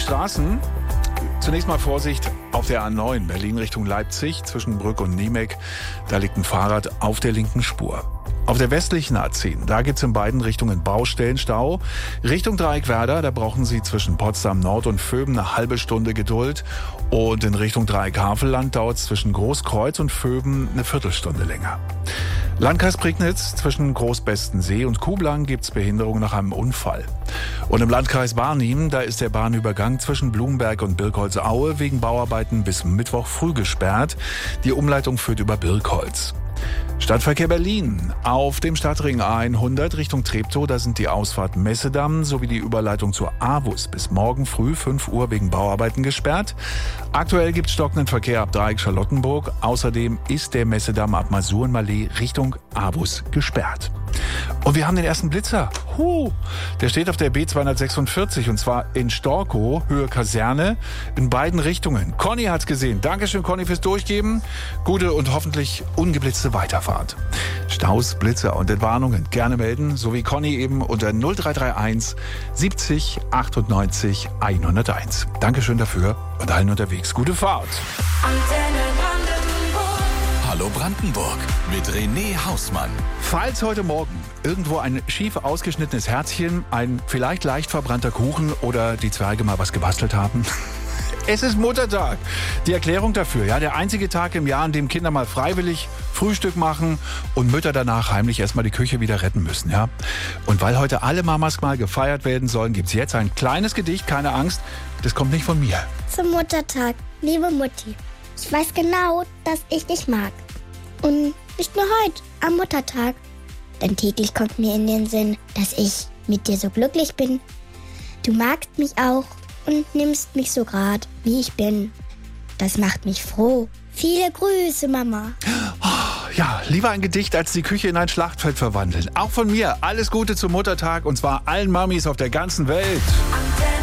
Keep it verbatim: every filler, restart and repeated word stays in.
Straßen. Zunächst mal Vorsicht auf der A neun, Berlin Richtung Leipzig, zwischen Brück und Niemek. Da liegt ein Fahrrad auf der linken Spur. Auf der westlichen A zehn, da gibt's in beiden Richtungen Baustellenstau. Richtung Dreieckwerder, da brauchen Sie zwischen Potsdam Nord und Vöben eine halbe Stunde Geduld. Und in Richtung Dreieck Havelland dauert es zwischen Großkreuz und Vöben eine Viertelstunde länger. Landkreis Prignitz, zwischen Großbestensee und Kuhblang gibt's Behinderung nach einem Unfall. Und im Landkreis Barnim, da ist der Bahnübergang zwischen Blumberg und Birkholz-Aue wegen Bauarbeiten bis Mittwoch früh gesperrt. Die Umleitung führt über Birkholz. Stadtverkehr Berlin. Auf dem Stadtring A hundert Richtung Treptow, da sind die Ausfahrt Messedamm sowie die Überleitung zur Avus bis morgen früh fünf Uhr wegen Bauarbeiten gesperrt. Aktuell gibt es stockenden Verkehr ab Dreieck Charlottenburg. Außerdem ist der Messedamm ab Masurenmallee Richtung Avus gesperrt. Und wir haben den ersten Blitzer. Huh, der steht auf der B zweihundertsechsundvierzig und zwar in Storkow, Höhe Kaserne, in beiden Richtungen. Conny hat's gesehen. Dankeschön, Conny, fürs Durchgeben. Gute und hoffentlich ungeblitzte Weiterfahrt. Staus, Blitze und Entwarnungen gerne melden, so wie Conny eben unter null drei drei eins siebzig achtundneunzig hunderteins. Dankeschön dafür und allen unterwegs gute Fahrt. Hallo Brandenburg mit René Hausmann. Falls heute Morgen irgendwo ein schief ausgeschnittenes Herzchen, ein vielleicht leicht verbrannter Kuchen oder die Zwerge mal was gebastelt haben. Es ist Muttertag. Die Erklärung dafür, ja, der einzige Tag im Jahr, an dem Kinder mal freiwillig Frühstück machen und Mütter danach heimlich erstmal die Küche wieder retten müssen, ja. Und weil heute alle Mamas mal gefeiert werden sollen, gibt's jetzt ein kleines Gedicht, keine Angst, das kommt nicht von mir. Zum Muttertag, liebe Mutti, ich weiß genau, dass ich dich mag. Und nicht nur heute, am Muttertag. Denn täglich kommt mir in den Sinn, dass ich mit dir so glücklich bin. Du magst mich auch und nimmst mich so grad, wie ich bin. Das macht mich froh. Viele Grüße, Mama. Oh, ja, lieber ein Gedicht, als die Küche in ein Schlachtfeld verwandeln. Auch von mir alles Gute zum Muttertag und zwar allen Mamis auf der ganzen Welt.